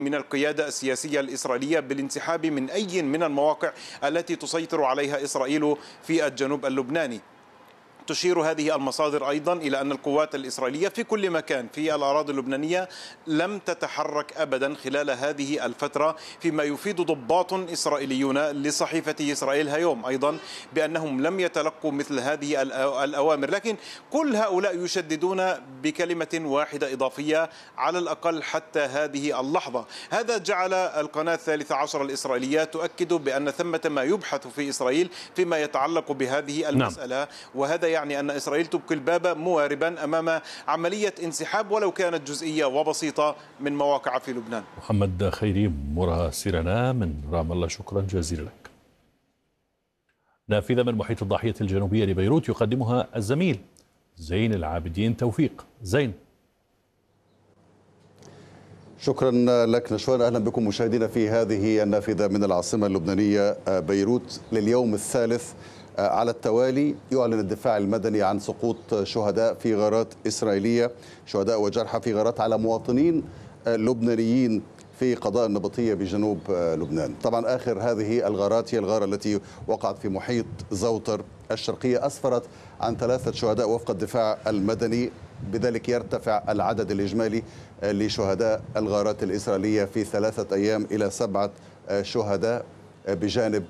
من القيادة السياسية الإسرائيلية بالانسحاب من أي من المواقع التي تسيطر عليها إسرائيل في الجنوب اللبناني. تشير هذه المصادر أيضا إلى أن القوات الإسرائيلية في كل مكان في الأراضي اللبنانية لم تتحرك أبدا خلال هذه الفترة، فيما يفيد ضباط إسرائيليون لصحيفة إسرائيل هيوم أيضا بأنهم لم يتلقوا مثل هذه الأوامر. لكن كل هؤلاء يشددون بكلمة واحدة إضافية على الأقل حتى هذه اللحظة. هذا جعل القناة 13 الإسرائيلية تؤكد بأن ثمة ما يبحث في إسرائيل فيما يتعلق بهذه المسألة، وهذا يعني أن إسرائيل تبقي الباب مواربا أمام عملية انسحاب ولو كانت جزئية وبسيطة من مواقع في لبنان. محمد خيري مراسلنا من رام الله، شكرا جزيلا لك. نافذة من محيط الضاحية الجنوبية لبيروت يقدمها الزميل زين العابدين توفيق. زين، شكرا لك نشوان. أهلا بكم مشاهدينا في هذه النافذة من العاصمة اللبنانية بيروت. لليوم الثالث على التوالي يعلن الدفاع المدني عن سقوط شهداء في غارات إسرائيلية، شهداء وجرحى في غارات على مواطنين لبنانيين في قضاء النبطية بجنوب لبنان. طبعا آخر هذه الغارات هي الغارة التي وقعت في محيط زوتر الشرقية، أسفرت عن 3 شهداء وفق الدفاع المدني، بذلك يرتفع العدد الإجمالي لشهداء الغارات الإسرائيلية في 3 أيام إلى 7 شهداء بجانب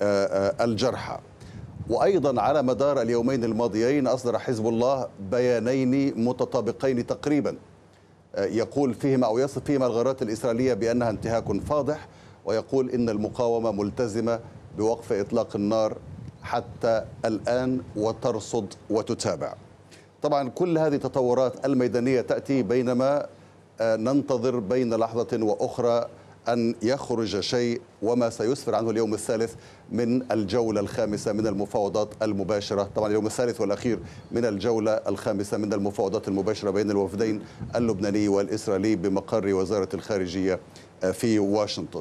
الجرحى. وأيضا على مدار اليومين الماضيين أصدر حزب الله بيانين متطابقين تقريبا، يقول فيهما أو يصف فيهما الغارات الإسرائيلية بأنها انتهاك فاضح، ويقول إن المقاومة ملتزمة بوقف إطلاق النار حتى الآن وترصد وتتابع. طبعا كل هذه التطورات الميدانية تأتي بينما ننتظر بين لحظة وأخرى أن يخرج شيء وما سيسفر عنه اليوم الثالث من الجولة الخامسة من المفاوضات المباشرة. طبعا اليوم الثالث والأخير من الجولة الخامسة من المفاوضات المباشرة بين الوفدين اللبناني والإسرائيلي بمقر وزارة الخارجية في واشنطن.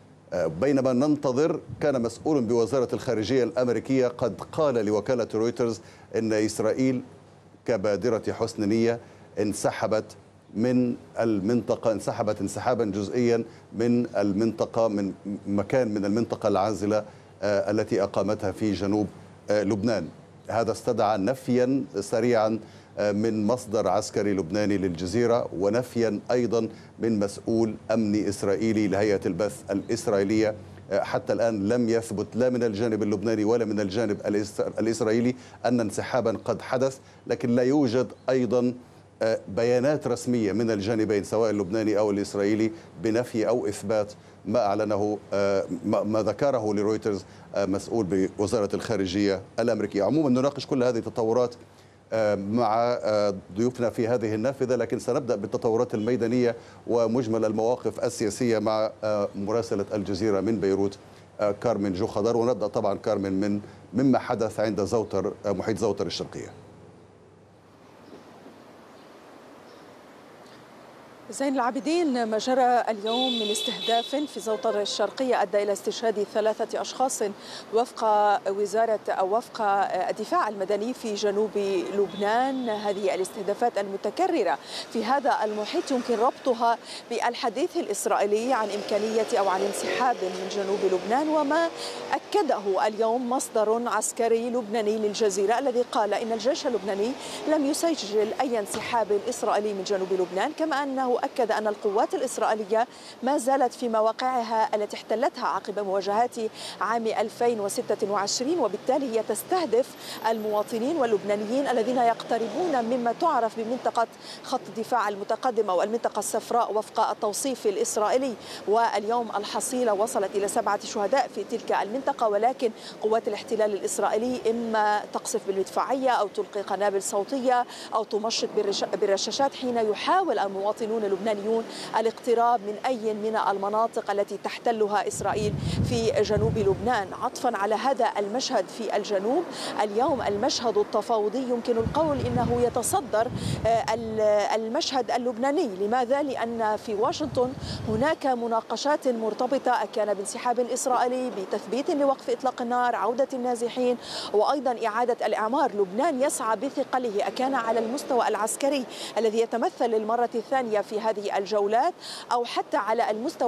بينما ننتظر، كان مسؤول بوزارة الخارجية الأمريكية قد قال لوكالة رويترز أن إسرائيل كبادرة حسن نية انسحبت من المنطقة، انسحبت انسحابا جزئيا من المنطقة، من مكان من المنطقة العازلة التي أقامتها في جنوب لبنان. هذا استدعى نفيا سريعا من مصدر عسكري لبناني للجزيرة، ونفيا أيضا من مسؤول أمني إسرائيلي لهيئة البث الإسرائيلية. حتى الآن لم يثبت لا من الجانب اللبناني ولا من الجانب الإسرائيلي أن انسحابا قد حدث، لكن لا يوجد أيضا بيانات رسمية من الجانبين سواء اللبناني أو الإسرائيلي بنفي أو إثبات ما أعلنه ما ذكره لرويترز مسؤول بوزارة الخارجية الأمريكية. عموما نناقش كل هذه التطورات مع ضيوفنا في هذه النافذة، لكن سنبدأ بالتطورات الميدانية ومجمل المواقف السياسية مع مراسلة الجزيرة من بيروت كارمن جو خضر. ونبدأ طبعا كارمن مما حدث عند زوتر، محيط زوتر الشرقية. زين العابدين، ما جرى اليوم من استهداف في زوطر الشرقية أدى إلى استشهاد 3 أشخاص وفق وزارة أو وفق الدفاع المدني في جنوب لبنان. هذه الاستهدافات المتكررة في هذا المحيط يمكن ربطها بالحديث الإسرائيلي عن إمكانية أو عن انسحاب من جنوب لبنان، وما أكده اليوم مصدر عسكري لبناني للجزيرة الذي قال إن الجيش اللبناني لم يسجل أي انسحاب إسرائيلي من جنوب لبنان، كما أنه أكد أن القوات الإسرائيلية ما زالت في مواقعها التي احتلتها عقب مواجهات عام 2026، وبالتالي هي تستهدف المواطنين واللبنانيين الذين يقتربون مما تعرف بمنطقة خط الدفاع المتقدم أو المنطقة الصفراء وفق التوصيف الإسرائيلي. واليوم الحصيلة وصلت إلى 7 شهداء في تلك المنطقة، ولكن قوات الاحتلال الإسرائيلي إما تقصف بالمدفعية أو تلقي قنابل صوتية أو تمشط بالرشاشات حين يحاول المواطنون اللبنانيون الاقتراب من أي من المناطق التي تحتلها إسرائيل في جنوب لبنان. عطفا على هذا المشهد في الجنوب، اليوم المشهد التفاوضي يمكن القول إنه يتصدر المشهد اللبناني. لماذا؟ لأن في واشنطن هناك مناقشات مرتبطة كان بانسحاب الإسرائيلي، بتثبيت لوقف إطلاق النار، عودة النازحين، وأيضا إعادة الإعمار. لبنان يسعى بثقله أكان على المستوى العسكري الذي يتمثل للمرة الثانية في هذه الجولات أو حتى على المستوى